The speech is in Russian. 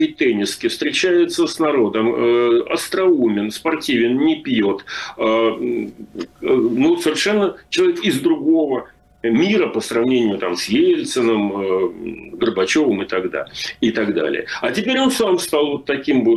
тенниске, встречается с народом, остроумен, спортивен, не пьет. Ну, совершенно человек из другого мира по сравнению там, с Ельциным, Горбачевым и так далее. А теперь он сам стал вот таким вот